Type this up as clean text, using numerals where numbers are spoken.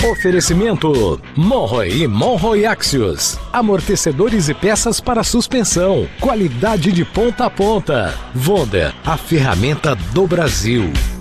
Oferecimento Monroe e Monroe Axios. Amortecedores e peças para suspensão. Qualidade de ponta a ponta. Wonder, a ferramenta do Brasil.